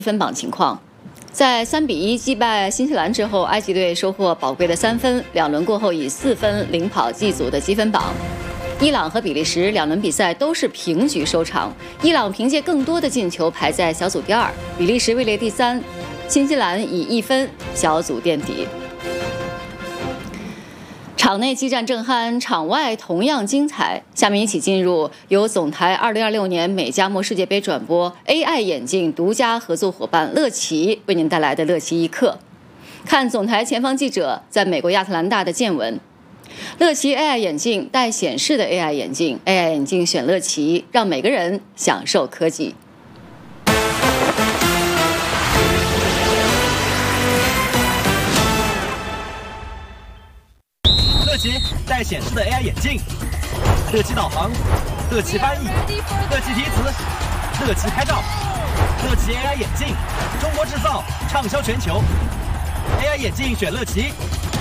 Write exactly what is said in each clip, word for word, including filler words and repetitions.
分榜情况，在三比一击败新西兰之后，埃及队收获宝贵的三分，两轮过后以四分领跑 G 组的积分榜。伊朗和比利时两轮比赛都是平局收场，伊朗凭借更多的进球排在小组第二，比利时位列第三，新西兰以一分小组垫底。场内激战正酣，场外同样精彩。下面一起进入由总台二零二六年美加墨世界杯转播 A I 眼镜独家合作伙伴乐奇为您带来的乐奇一刻，看总台前方记者在美国亚特兰大的见闻。乐奇 A I 眼镜带显示的 A I 眼镜 ，A I 眼镜选乐奇，让每个人享受科技。 乐奇带显示的 A I 眼镜，乐奇导航，乐奇翻译，乐奇提词，乐奇拍照，乐奇 A I 眼镜，中国制造，畅销全球。A I 眼镜选乐奇。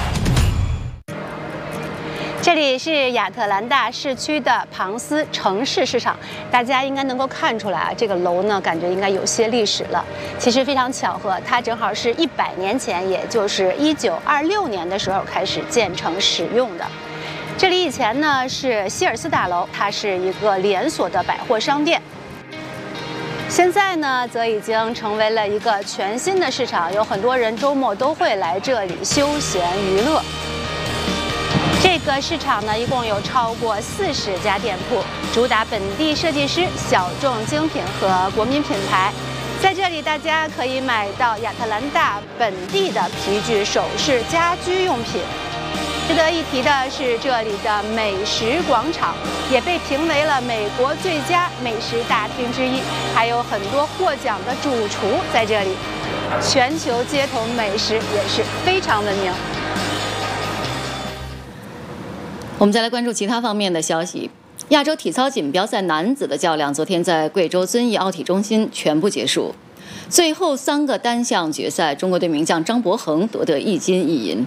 这里是亚特兰大市区的庞斯城市市场，大家应该能够看出来啊，这个楼呢，感觉应该有些历史了。其实非常巧合，它正好是一百年前，也就是一九二六年的时候开始建成使用的。这里以前呢是希尔斯大楼，它是一个连锁的百货商店。现在呢，则已经成为了一个全新的市场，有很多人周末都会来这里休闲娱乐。这个市场呢，一共有超过四十家店铺，主打本地设计师、小众精品和国民品牌。在这里，大家可以买到亚特兰大本地的皮具、首饰、家居用品。值得一提的是，这里的美食广场也被评为了美国最佳美食大厅之一，还有很多获奖的主厨在这里。全球街头美食也是非常闻名。 我们再来关注其他方面的消息。亚洲体操锦标赛男子的较量昨天在贵州遵义奥体中心全部结束，最后三个单项决赛，中国队名将张博恒夺得一金一银。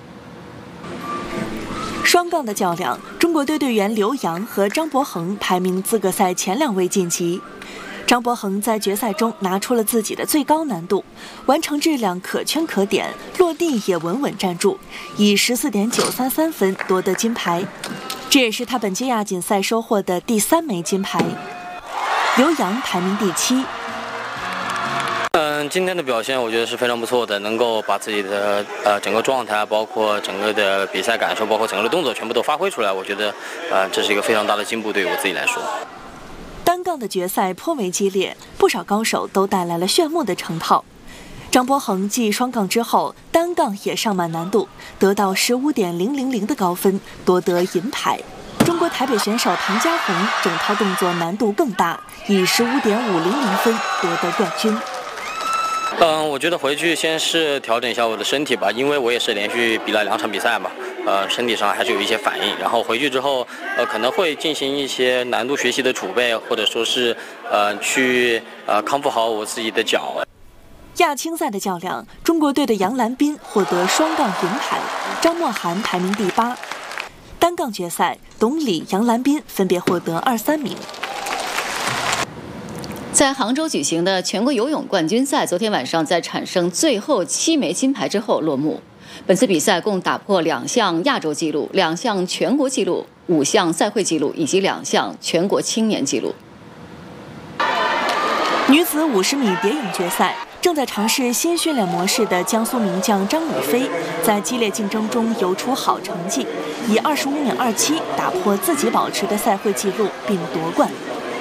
双杠的较量，中国队队员刘洋和张博恒排名资格赛前两位晋级。张博恒在决赛中拿出了自己的最高难度，完成质量可圈可点，落地也稳稳站住，以 十四点九三三 分夺得金牌，这也是他本届亚锦赛收获的第三枚金牌。刘洋排名第七。 嗯，今天的表现我觉得是非常不错的，能够把自己的呃整个状态，包括整个的比赛感受，包括整个的动作全部都发挥出来，我觉得呃这是一个非常大的进步，对于我自己来说。 单杠的决赛颇为激烈，不少高手都带来了炫目的成套。张博恒继双杠之后，单杠也上满难度，得到 十五点零零零 的高分，夺得银牌。中国台北选手唐家红整套动作难度更大，以 十五点五零零 分夺得冠军。 嗯，我觉得回去先是调整一下我的身体吧，因为我也是连续比了两场比赛嘛，呃，身体上还是有一些反应。然后回去之后，呃，可能会进行一些难度学习的储备，或者说是呃去呃康复好我自己的脚。 亚青赛的较量，中国队的杨澜斌获得双杠银牌，张默涵排名第八。单杠决赛，董李、杨澜斌分别获得二三名。 在杭州举行的全国游泳冠军赛，昨天晚上在产生最后七枚金牌之后落幕。本次比赛共打破两项亚洲纪录、两项全国纪录、五项赛会纪录以及两项全国青年纪录。 女子五十米蝶泳决赛，正在尝试新训练模式的江苏名将张雨霏，在激烈竞争中游出好成绩，以二十五秒二七打破自己保持的赛会纪录，并夺冠。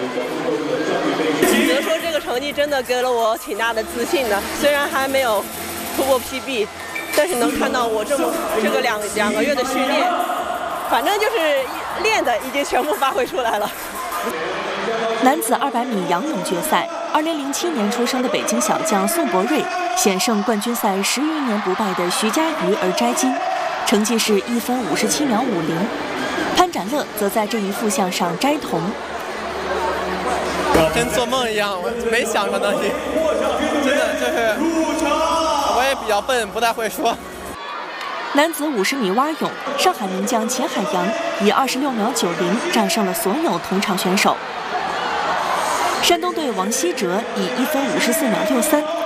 只能说这个成绩真的给了我挺大的自信的，虽然还没有突破 P B， 但是能看到我这么这个两两个月的训练，反正就是练的已经全部发挥出来了。 男子二百米仰泳决赛，二零零七年出生的北京小将宋博瑞险胜冠军赛十余年不败的徐嘉余而摘金，成绩是一分五十七秒五零。潘展乐则在这一负项上摘铜。 跟做梦一样，我没想过东西，真的就是我也比较笨，不太会说。 男子五十米蛙泳，上海名将钱海洋以二十六秒九零战胜了所有同场选手。山东队王希哲以一分五十四秒六三